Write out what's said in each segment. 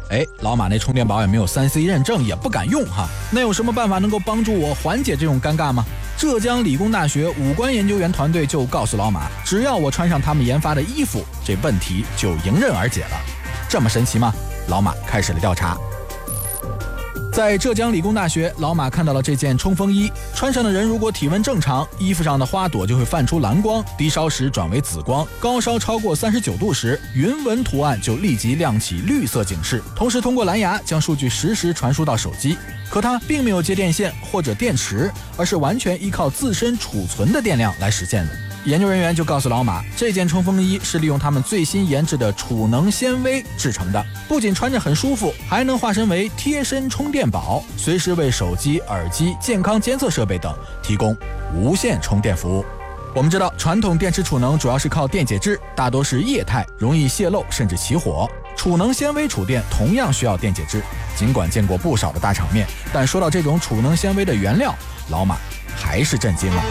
老马那充电宝也没有 3C 认证，也不敢用哈。那有什么办法能够帮助我缓解这种尴尬吗？浙江理工大学五官研究员团队就告诉老马，只要我穿上他们研发的衣服，这问题就迎刃而解了。这么神奇吗？老马开始了调查。在浙江理工大学，老马看到了这件冲锋衣，穿上的人如果体温正常，衣服上的花朵就会泛出蓝光，低烧时转为紫光，高烧超过39度时，云纹图案就立即亮起绿色警示，同时通过蓝牙将数据实时传输到手机。可它并没有接电线或者电池，而是完全依靠自身储存的电量来实现的。研究人员就告诉老马，这件冲锋衣是利用他们最新研制的储能纤维制成的，不仅穿着很舒服，还能化身为贴身充电宝，随时为手机、耳机、健康监测设备等提供无线充电服务。我们知道，传统电池储能主要是靠电解质，大多是液态，容易泄漏甚至起火。储能纤维储电同样需要电解质，尽管见过不少的大场面，但说到这种储能纤维的原料，老马还是震惊了。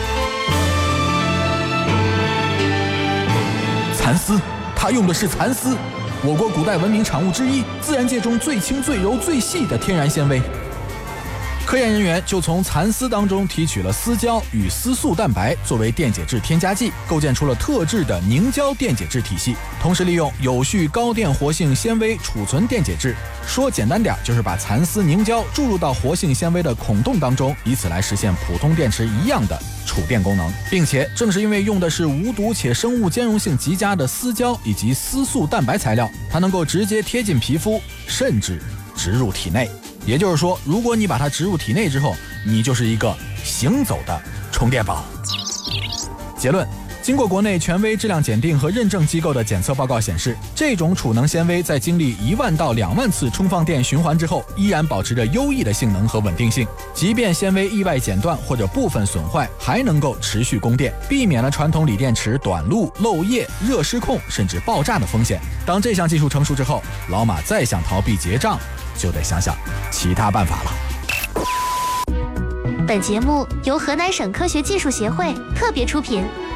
蚕丝，它用的是蚕丝，我国古代文明产物之一，自然界中最轻、最柔、最细的天然纤维。科研人员就从蚕丝当中提取了丝胶与丝素蛋白作为电解质添加剂，构建出了特制的凝胶电解质体系，同时利用有序高电活性纤维储存电解质。说简单点，就是把蚕丝凝胶注入到活性纤维的孔洞当中，以此来实现普通电池一样的储电功能。并且正是因为用的是无毒且生物兼容性极佳的丝胶以及丝素蛋白材料，它能够直接贴近皮肤，甚至植入体内。也就是说，如果你把它植入体内之后，你就是一个行走的充电宝。结论：经过国内权威质量检定和认证机构的检测报告显示，这种储能纤维在经历1万到2万次充放电循环之后，依然保持着优异的性能和稳定性。即便纤维意外剪断或者部分损坏，还能够持续供电，避免了传统锂电池短路、漏液、热失控甚至爆炸的风险。当这项技术成熟之后，老马再想逃避结账，就得想想其他办法了。 本节目由河南省科学技术协会特别出品。